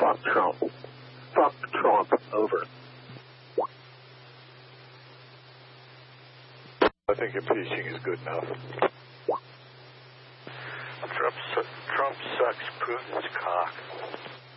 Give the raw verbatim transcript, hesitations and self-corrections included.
Fuck Trump. Fuck Trump. Over. I think impeaching is good enough. Trump, su- Trump sucks Putin's cock.